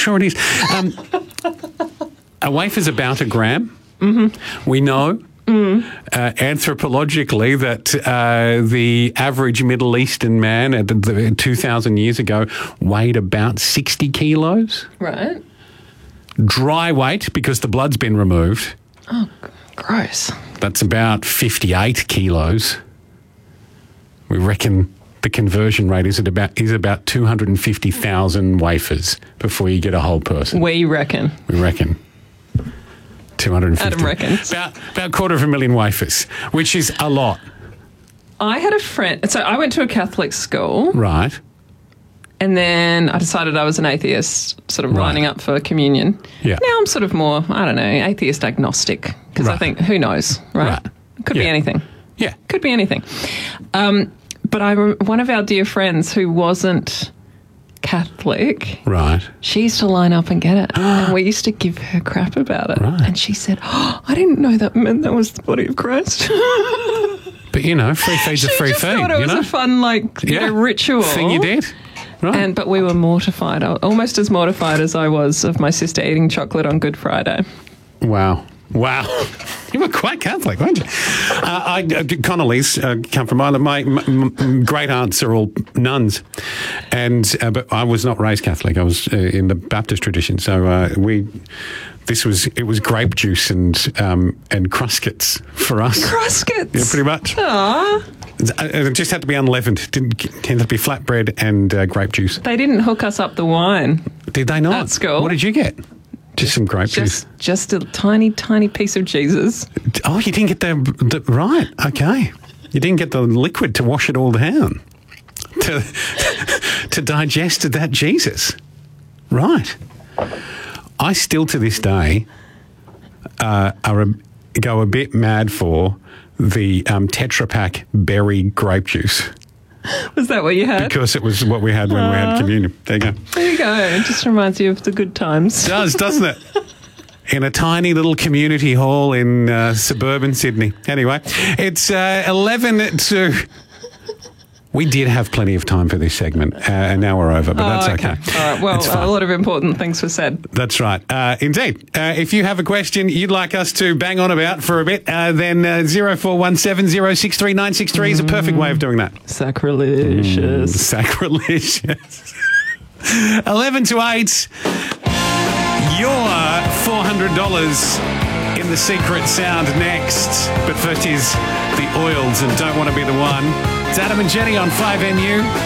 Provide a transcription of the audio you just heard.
sure it is. A wafer's about a gram. Mm-hmm. We know anthropologically that the average Middle Eastern man 2,000 years ago weighed about 60 kilos. Right. Dry weight, because the blood's been removed. Oh, gross. That's about 58 kilos. We reckon the conversion rate is about 250,000 wafers before you get a whole person. We reckon. 250. Adam reckons. About 250,000 wafers, which is a lot. I had a friend. So I went to a Catholic school. Right. And then I decided I was an atheist, sort of lining up for communion. Yeah. Now I'm sort of more, I don't know, atheist agnostic. Because I think, who knows, right? Could be anything. Yeah. Could be anything. But one of our dear friends who wasn't Catholic, right, she used to line up and get it. And we used to give her crap about it. Right. And she said, I didn't know that meant that was the body of Christ. But, free feed's a free feed. She just thought it was a fun, ritual. Thing you did. Right. But we were mortified, almost as mortified as I was of my sister eating chocolate on Good Friday. Wow. You were quite Catholic, weren't you? Connolly's come from Ireland. My great aunts are all nuns, but I was not raised Catholic. I was in the Baptist tradition. So it was grape juice and Cruskits for us. Cruskits? Yeah, pretty much. Aww. It just had to be unleavened. It didn't tend to be flatbread and grape juice. They didn't hook us up the wine. Did they not? At school. What did you get? Just some grape juice. Just a tiny, tiny piece of Jesus. Oh, you didn't get the right. Okay. You didn't get the liquid to wash it all down. To digest that Jesus. Right. I still to this day go a bit mad for the Tetra Pak berry grape juice. Was that what you had? Because it was what we had when we had communion. There you go. There you go. It just reminds you of the good times. It does, doesn't it? In a tiny little community hall in suburban Sydney. Anyway, it's 11 to... We did have plenty of time for this segment, and now we're over, but that's okay. All right, well, a lot of important things were said. That's right. Indeed. If you have a question you'd like us to bang on about for a bit, then 0417 063 963 is a perfect way of doing that. Sacrilegious. Sacrilegious. 11 to 8, your $400 in the secret sound next. But first is the Oils and Don't Want to Be the One. It's Adam and Jenny on 5NU.